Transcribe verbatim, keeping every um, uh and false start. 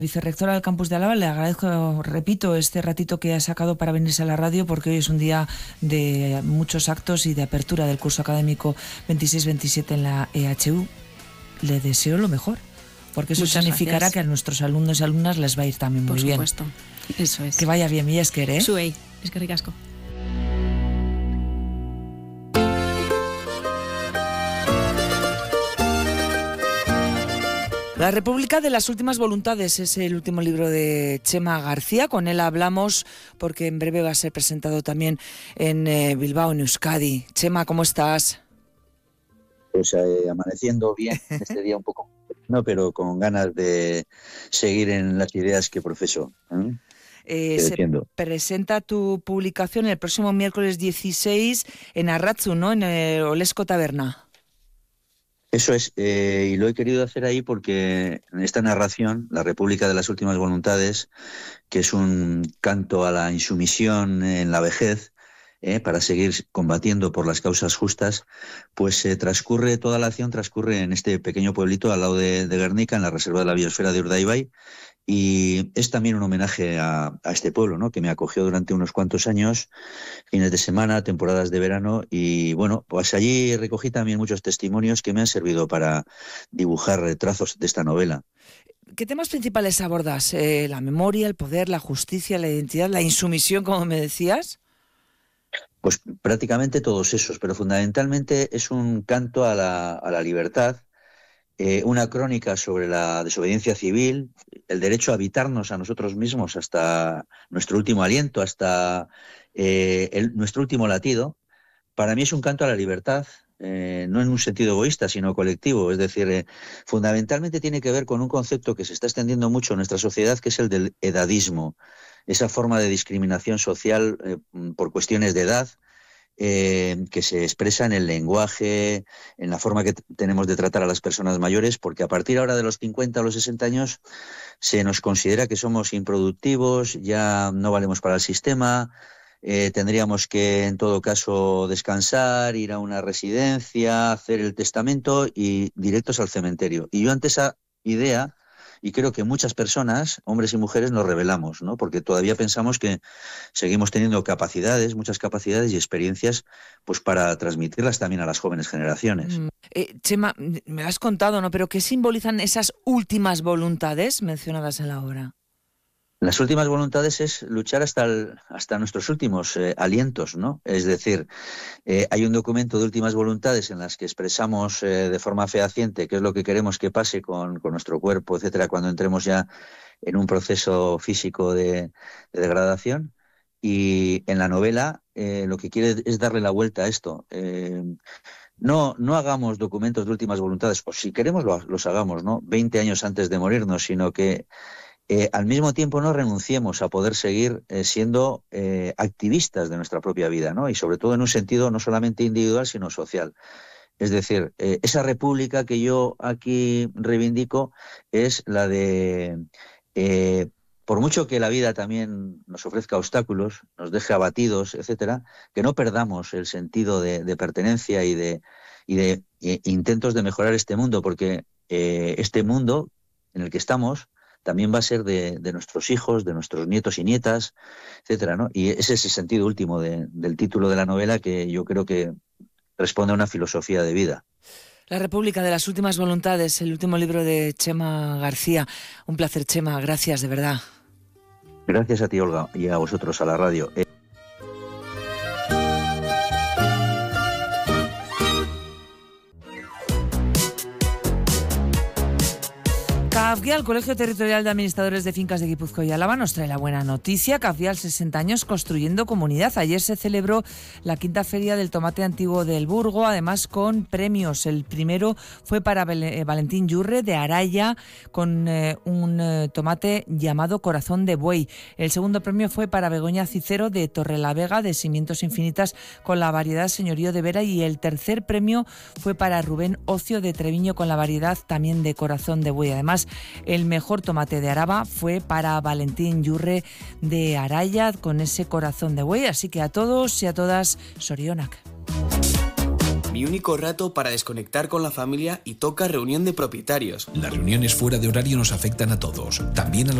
Vicerrectora del Campus de Álava, le agradezco, repito, este ratito que ha sacado para venirse a la radio, porque hoy es un día de muchos actos y de apertura del curso académico veintiséis veintisiete en la E H U. Le deseo lo mejor, porque eso Muchas significará gracias. que a nuestros alumnos y alumnas les va a ir también muy bien. Por supuesto, eso es. Que vaya bien, Mila esker, ¿eh? Zuei, eskerrik asko. La República de las Últimas Voluntades es el último libro de Txema García. Con él hablamos porque en breve va a ser presentado también en eh, Bilbao, en Euskadi. Txema, ¿cómo estás? Pues eh, amaneciendo bien este día un poco, no, pero con ganas de seguir en las ideas que profeso. ¿eh? Eh, se presenta tu publicación el próximo miércoles dieciséis en Arratzu, ¿no? En el Olesco Taberna. Eso es, eh, y lo he querido hacer ahí porque en esta narración, La República de las Últimas Voluntades, que es un canto a la insumisión en la vejez, eh, para seguir combatiendo por las causas justas, pues eh, transcurre, toda la acción transcurre en este pequeño pueblito al lado de, de Guernica, en la reserva de la biosfera de Urdaibai, y es también un homenaje a, a este pueblo, ¿no?, que me acogió durante unos cuantos años, fines de semana, temporadas de verano, y bueno, pues allí recogí también muchos testimonios que me han servido para dibujar trazos de esta novela. ¿Qué temas principales abordas? Eh, ¿La memoria, el poder, la justicia, la identidad, la insumisión, como me decías? Pues prácticamente todos esos, pero fundamentalmente es un canto a la, a la libertad, eh, una crónica sobre la desobediencia civil, el derecho a habitarnos a nosotros mismos hasta nuestro último aliento, hasta eh, el, nuestro último latido. Para mí es un canto a la libertad, eh, no en un sentido egoísta, sino colectivo. Es decir, eh, fundamentalmente tiene que ver con un concepto que se está extendiendo mucho en nuestra sociedad, que es el del edadismo, esa forma de discriminación social eh, por cuestiones de edad, Eh, que se expresa en el lenguaje, en la forma que t- tenemos de tratar a las personas mayores, porque a partir ahora de los cincuenta o los sesenta años se nos considera que somos improductivos, ya no valemos para el sistema, eh, tendríamos que en todo caso descansar, ir a una residencia, hacer el testamento y directos al cementerio. Y yo ante esa idea, y creo que muchas personas, hombres y mujeres, nos rebelamos, ¿no? Porque todavía pensamos que seguimos teniendo capacidades, muchas capacidades y experiencias, pues para transmitirlas también a las jóvenes generaciones. Mm, eh, Txema, me lo has contado, ¿no? Pero ¿qué simbolizan esas últimas voluntades mencionadas en la obra? Las últimas voluntades es luchar hasta, el, hasta nuestros últimos eh, alientos, ¿no? Es decir, eh, hay un documento de últimas voluntades en las que expresamos eh, de forma fehaciente qué es lo que queremos que pase con, con nuestro cuerpo, etcétera, cuando entremos ya en un proceso físico de, de degradación. Y en la novela eh, lo que quiere es darle la vuelta a esto. Eh, no, no hagamos documentos de últimas voluntades, o si queremos lo, los hagamos, ¿no?, veinte años antes de morirnos, sino que Eh, al mismo tiempo no renunciemos a poder seguir eh, siendo eh, activistas de nuestra propia vida, ¿no? Y sobre todo en un sentido no solamente individual, sino social. Es decir, eh, esa república que yo aquí reivindico es la de, eh, por mucho que la vida también nos ofrezca obstáculos, nos deje abatidos, etcétera, que no perdamos el sentido de, de pertenencia y de, y de e, intentos de mejorar este mundo, porque eh, este mundo en el que estamos también va a ser de, de nuestros hijos, de nuestros nietos y nietas, etcétera, ¿no? Y ese es el sentido último de, del título de la novela, que yo creo que responde a una filosofía de vida. La República de las Últimas Voluntades, el último libro de Txema García. Un placer, Txema, gracias, de verdad. Gracias a ti, Olga, y a vosotros, a la radio. Eh... CAFGIAL, Colegio Territorial de Administradores de Fincas de Guipúzcoa y Álava, nos trae la buena noticia. CAFGIAL, sesenta años construyendo comunidad. Ayer se celebró la quinta feria del tomate antiguo del Burgo, además con premios. El primero fue para Valentín Yurre de Araya, con eh, un eh, tomate llamado Corazón de Buey. El segundo premio fue para Begoña Cicero de Torrelavega, de Simientos Infinitas, con la variedad Señorío de Vera. Y el tercer premio fue para Rubén Ocio de Treviño, con la variedad también de Corazón de Buey. Además, el mejor tomate de Araba fue para Valentín Yurre de Araya, con ese Corazón de Buey. Así que a todos y a todas, Sorionak. mi único rato para desconectar con la familia y toca reunión de propietarios. Las reuniones fuera de horario nos afectan a todos, también a los